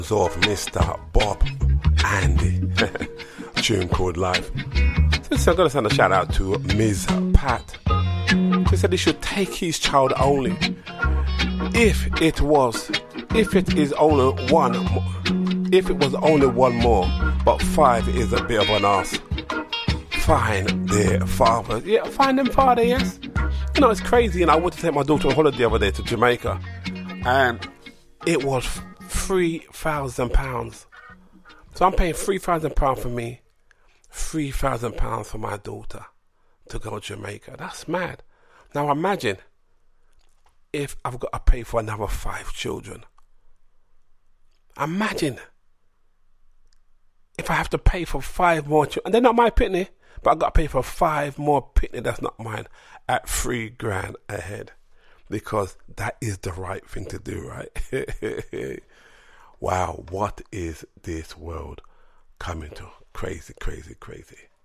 of Mr. Bob Andy. Tune called Life. So I'm going to send a shout out to Ms. Pat. She said he should take his child only. If it was only one more, but 5 is a bit of an ass. Find their father. Yeah, find them father, yes. You know, it's crazy. And I went to take my daughter on holiday the other day to Jamaica, and it was £3,000. So I'm paying £3,000 for me, £3,000 for my daughter to go to Jamaica. That's mad. Now imagine if I've got to pay for another 5 children. Imagine if I have to pay for 5 more children. And they're not my pitney, but I've got to pay for 5 more pitney that's not mine at $3,000 a head. Because that is the right thing to do, right? Wow, what is this world coming to? Crazy, crazy, crazy.